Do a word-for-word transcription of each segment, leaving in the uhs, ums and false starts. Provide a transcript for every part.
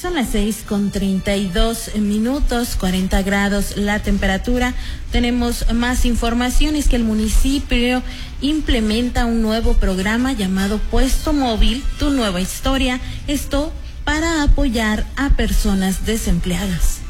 Son las seis con treinta y dos minutos, cuarenta grados la temperatura. Tenemos más información, es que el municipio implementa un nuevo programa llamado Puesto Móvil, Tu Nueva Historia. Esto para apoyar a personas desempleadas.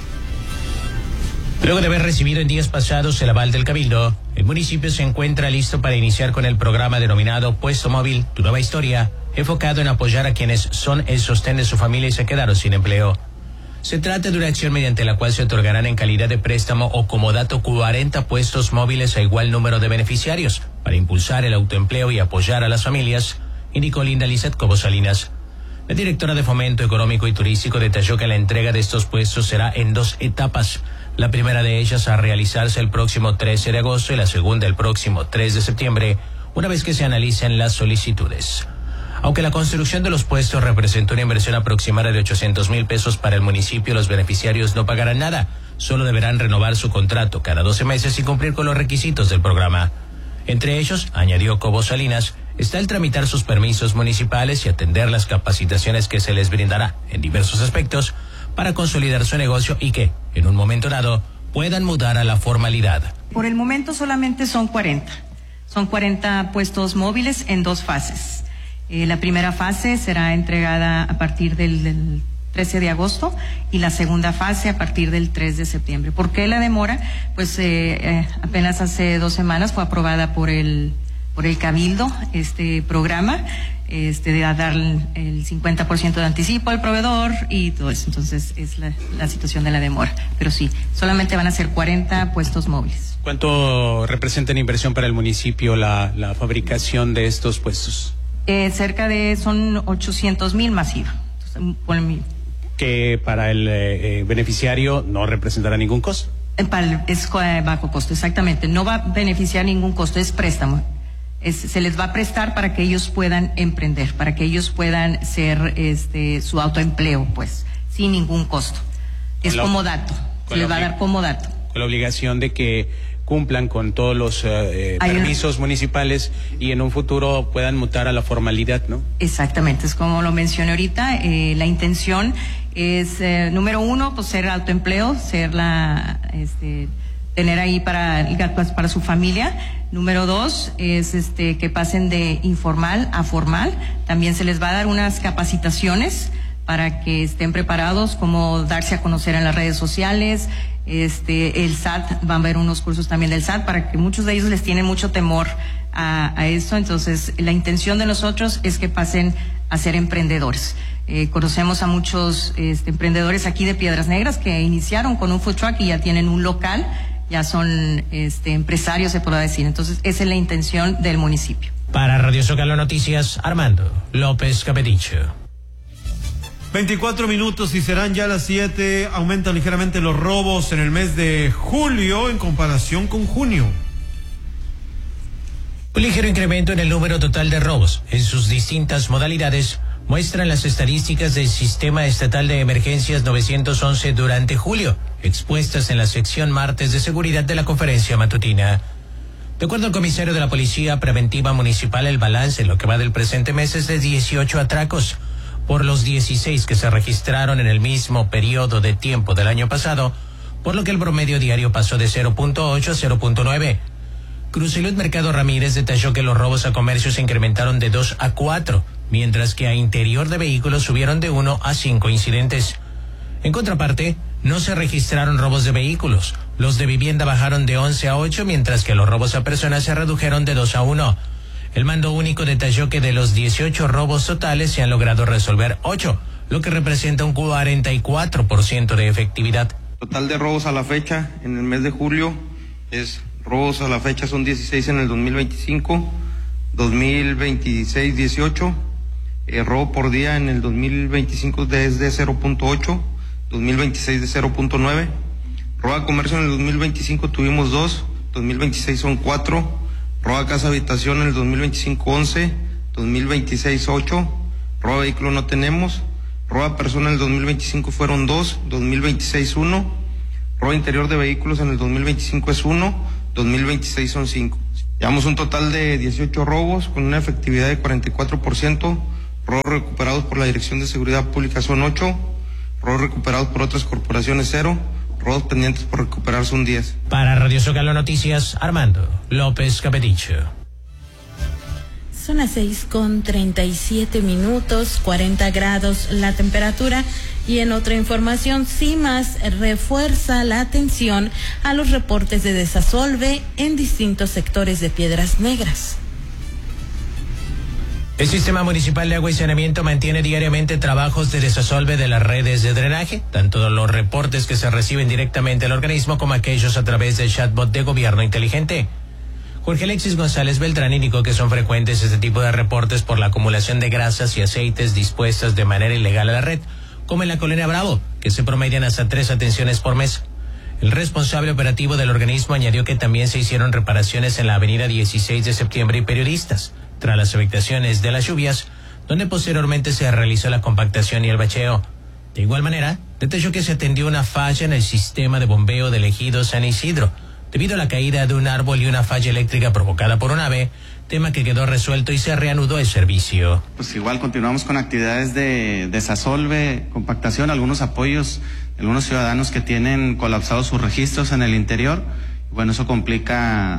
Luego de haber recibido en días pasados el aval del Cabildo, el municipio se encuentra listo para iniciar con el programa denominado Puesto Móvil, Tu Nueva Historia, enfocado en apoyar a quienes son el sostén de su familia y se quedaron sin empleo. Se trata de una acción mediante la cual se otorgarán en calidad de préstamo o comodato cuarenta puestos móviles a igual número de beneficiarios para impulsar el autoempleo y apoyar a las familias, indicó Linda Lizeth Cobo Salinas. La directora de Fomento Económico y Turístico detalló que la entrega de estos puestos será en dos etapas. La primera de ellas a realizarse el próximo trece de agosto y la segunda el próximo tres de septiembre, una vez que se analicen las solicitudes. Aunque la construcción de los puestos representó una inversión aproximada de ochocientos mil pesos para el municipio, los beneficiarios no pagarán nada, solo deberán renovar su contrato cada doce meses y cumplir con los requisitos del programa. Entre ellos, añadió Cobo Salinas, está el tramitar sus permisos municipales y atender las capacitaciones que se les brindará en diversos aspectos para consolidar su negocio y que, en un momento dado, puedan mudar a la formalidad. Por el momento solamente son cuarenta. Son cuarenta puestos móviles en dos fases. Eh, la primera fase será entregada a partir del, del trece de agosto y la segunda fase a partir del tres de septiembre. ¿Por qué la demora? Pues eh, eh, apenas hace dos semanas fue aprobada por el por el Cabildo este programa, este de dar el cincuenta por ciento de anticipo al proveedor y todo eso. Entonces es la, la situación de la demora. Pero sí, solamente van a ser cuarenta puestos móviles. ¿Cuánto representa en inversión para el municipio la, la fabricación de estos puestos? Eh, cerca de, son ochocientos mil masiva. Entonces, que para el eh, beneficiario no representará ningún costo. Para, es bajo costo, exactamente. No va a beneficiar ningún costo, es préstamo. Es, se les va a prestar para que ellos puedan emprender, para que ellos puedan ser este su autoempleo, pues, sin ningún costo. Es la, comodato, se les va a dar comodato. Con la obligación de que cumplan con todos los eh, permisos una... municipales y en un futuro puedan mutar a la formalidad, ¿no? Exactamente, es como lo mencioné ahorita, eh, la intención es, eh, número uno, pues ser autoempleo, ser la, este, tener ahí para, para su familia. Número dos es este que pasen de informal a formal. También se les va a dar unas capacitaciones para que estén preparados, como darse a conocer en las redes sociales. Este, el S A T, van a haber unos cursos también del S A T para que muchos de ellos les tienen mucho temor a, a esto. Entonces, la intención de nosotros es que pasen a ser emprendedores. Eh, conocemos a muchos este, emprendedores aquí de Piedras Negras que iniciaron con un food truck y ya tienen un local, ya son este, empresarios, se podrá decir. Entonces, esa es la intención del municipio. Para Radio Zócalo Noticias, Armando López Capedicho. veinticuatro minutos y serán ya las siete. Aumentan ligeramente los robos en el mes de julio en comparación con junio. Un ligero incremento en el número total de robos en sus distintas modalidades muestran las estadísticas del Sistema Estatal de Emergencias novecientos once durante julio, expuestas en la sección martes de seguridad de la conferencia matutina. De acuerdo al comisario de la Policía Preventiva Municipal, el balance en lo que va del presente mes es de dieciocho atracos, por los dieciséis que se registraron en el mismo periodo de tiempo del año pasado, por lo que el promedio diario pasó de cero punto ocho a cero punto nueve. Crucelud Mercado Ramírez detalló que los robos a comercios se incrementaron de dos a cuatro, mientras que a interior de vehículos subieron de uno a cinco incidentes. En contraparte, no se registraron robos de vehículos. Los de vivienda bajaron de once a ocho, mientras que los robos a personas se redujeron de dos a uno. El mando único detalló que de los dieciocho robos totales se han logrado resolver ocho, lo que representa un cuarenta y cuatro por ciento de efectividad. Total de robos a la fecha en el mes de julio es robos a la fecha son dieciséis en el dos mil veinticinco, dos mil veintiséis dieciocho, eh, robo por día en el dos mil veinticinco es de cero punto ocho, dos mil veintiséis de cero punto nueve, robo a comercio en el dos mil veinticinco tuvimos dos, dos mil veintiséis son cuatro, robo a casa habitación en el dos mil veinticinco once, dos mil veintiséis ocho, robo a vehículo no tenemos, robo a persona en el dos mil veinticinco fueron dos, dos mil veintiséis uno, robo interior de vehículos en el dos mil veinticinco es uno, dos mil veintiséis son cinco. Llevamos un total de dieciocho robos con una efectividad de cuarenta y cuatro por ciento, robos recuperados por la Dirección de Seguridad Pública son ocho, robos recuperados por otras corporaciones cero, robos pendientes por recuperarse un diez. Para Radio Zócalo Noticias, Armando López Capedicho. Son las seis con treinta y siete minutos, cuarenta grados la temperatura. Y en otra información, CIMAS refuerza la atención a los reportes de desasolve en distintos sectores de Piedras Negras. El Sistema Municipal de Agua y Saneamiento mantiene diariamente trabajos de desasolve de las redes de drenaje, tanto los reportes que se reciben directamente al organismo como aquellos a través del chatbot de Gobierno Inteligente. Jorge Alexis González Beltrán indicó que son frecuentes este tipo de reportes por la acumulación de grasas y aceites dispuestas de manera ilegal a la red, como en la Colonia Bravo, que se promedian hasta tres atenciones por mes. El responsable operativo del organismo añadió que también se hicieron reparaciones en la avenida dieciséis de septiembre y Periodistas, tras las afectaciones de las lluvias, donde posteriormente se realizó la compactación y el bacheo. De igual manera, detalló que se atendió una falla en el sistema de bombeo del ejido San Isidro, debido a la caída de un árbol y una falla eléctrica provocada por un ave, tema que quedó resuelto y se reanudó el servicio. Pues igual continuamos con actividades de desasolve, compactación, algunos apoyos, algunos ciudadanos que tienen colapsados sus registros en el interior. Bueno, eso complica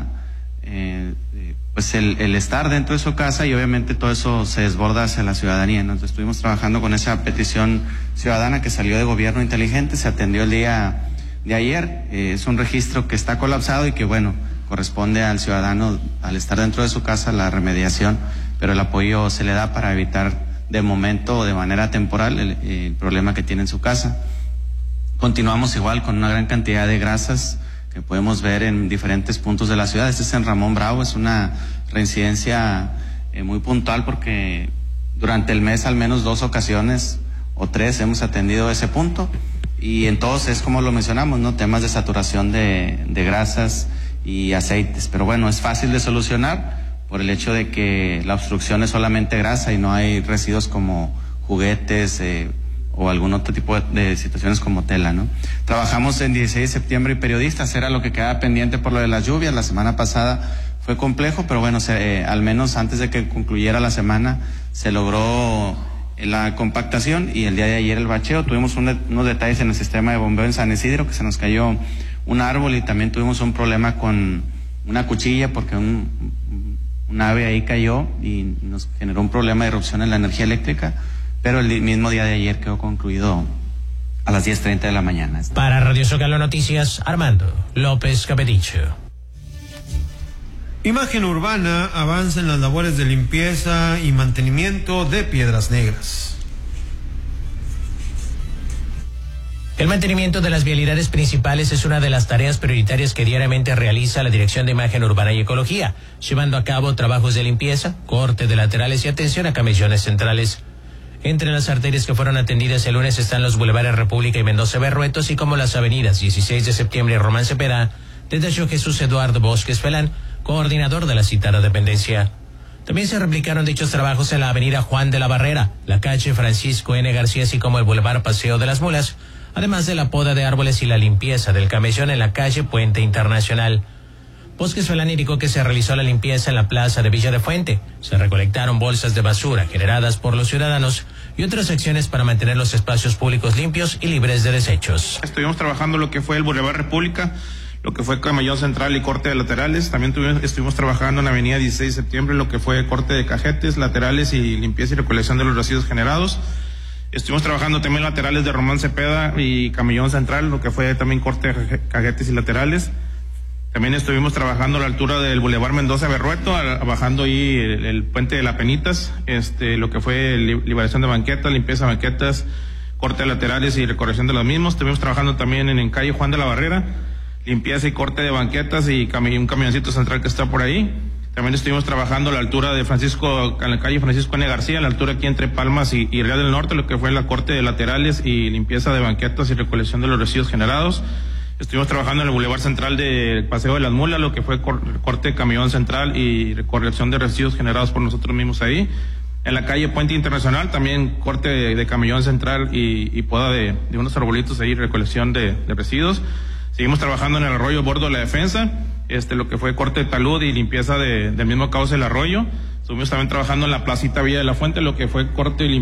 eh, pues el, el estar dentro de su casa y obviamente todo eso se desborda hacia la ciudadanía, ¿no? Entonces estuvimos trabajando con esa petición ciudadana que salió de Gobierno Inteligente, se atendió el día de ayer. Eh, es un registro que está colapsado y que bueno, corresponde al ciudadano, al estar dentro de su casa, la remediación, pero el apoyo se le da para evitar de momento o de manera temporal el, el problema que tiene en su casa. Continuamos igual con una gran cantidad de grasas que podemos ver en diferentes puntos de la ciudad. Este es en Ramón Bravo, es una reincidencia eh, muy puntual porque durante el mes al menos dos ocasiones o tres hemos atendido ese punto y en todos es como lo mencionamos, ¿no? Temas de saturación de, de grasas y aceites, pero bueno, es fácil de solucionar por el hecho de que la obstrucción es solamente grasa y no hay residuos como juguetes eh, o algún otro tipo de, de situaciones como tela, ¿no? Trabajamos en dieciséis de septiembre y Periodistas, era lo que quedaba pendiente por lo de las lluvias. La semana pasada fue complejo, pero bueno, se, eh, al menos antes de que concluyera la semana se logró la compactación y el día de ayer el bacheo. Tuvimos un, unos detalles en el sistema de bombeo en San Isidro, que se nos cayó un árbol y también tuvimos un problema con una cuchilla porque un, un ave ahí cayó y nos generó un problema de erupción en la energía eléctrica, pero el mismo día de ayer quedó concluido a las diez treinta de la mañana. Para Radio Zócalo Noticias, Armando López Capedicho. Imagen Urbana avanza en las labores de limpieza y mantenimiento de Piedras Negras. El mantenimiento de las vialidades principales es una de las tareas prioritarias que diariamente realiza la Dirección de Imagen Urbana y Ecología, llevando a cabo trabajos de limpieza, corte de laterales y atención a camellones centrales. Entre las arterias que fueron atendidas el lunes están los bulevares República y Mendoza Berrueto, así como las avenidas dieciséis de septiembre y Román Cepeda, detalló Jesús Eduardo Bosques Felán, coordinador de la citada dependencia. También se replicaron dichos trabajos en la avenida Juan de la Barrera, la calle Francisco N. García, así como el bulevar Paseo de las Mulas, además de la poda de árboles y la limpieza del camellón en la calle Puente Internacional. Bosques Felán indicó que se realizó la limpieza en la plaza de Villa de Fuente, se recolectaron bolsas de basura generadas por los ciudadanos y otras acciones para mantener los espacios públicos limpios y libres de desechos. Estuvimos trabajando lo que fue el bulevar República, lo que fue camellón central y corte de laterales. También tuvimos, estuvimos trabajando en la avenida dieciséis de septiembre, lo que fue corte de cajetes, laterales y limpieza y recolección de los residuos generados. Estuvimos trabajando también laterales de Román Cepeda y camellón central, lo que fue también corte de cajetes y laterales. También estuvimos trabajando a la altura del bulevar Mendoza Berrueto, a, bajando ahí el, el puente de la Penitas, este, lo que fue li, liberación de banquetas, limpieza de banquetas, corte de laterales y recorrección de los mismos. Estuvimos trabajando también en, en calle Juan de la Barrera, limpieza y corte de banquetas y cami- un camioncito central que está por ahí. También estuvimos trabajando a la altura de Francisco, en la calle Francisco N. García, a la altura aquí entre Palmas y, y Real del Norte, lo que fue la corte de laterales y limpieza de banquetas y recolección de los residuos generados. Estuvimos trabajando en el bulevar central del Paseo de las Mulas, lo que fue cor- corte de camión central y recolección de residuos generados por nosotros mismos ahí. En la calle Puente Internacional también corte de, de camellón central y, y poda de, de unos arbolitos ahí, recolección de, de residuos. Seguimos trabajando en el arroyo Bordo de la Defensa, este, lo que fue corte de talud y limpieza de, del mismo cauce del arroyo. Estuvimos también trabajando en la placita Villa de la Fuente, lo que fue corte y limpieza